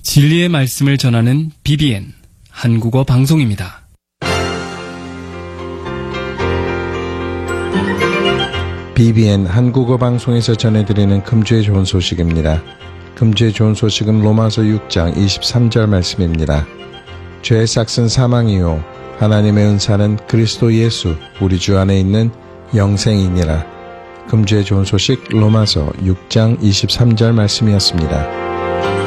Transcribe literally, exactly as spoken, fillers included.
진리의 말씀을 전하는 비비엔 한국어 방송입니다. 비비엔 한국어 방송에서 전해드리는 금주의 좋은 소식입니다. 금주의 좋은 소식은 로마서 육 장 이십삼 절 말씀입니다. 죄의 삭은 사망이요 하나님의 은사는 그리스도 예수 우리 주 안에 있는 영생이니라. 금주의 좋은 소식 로마서 육 장 이십삼 절 말씀이었습니다.